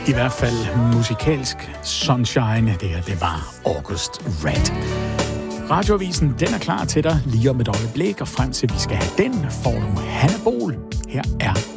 I hvert fald musikalsk Sunshine. Det her, det var August Red. Radioavisen, den er klar til dig lige om et øjeblik, og frem til vi skal have den, får du Hanne Bol. Her er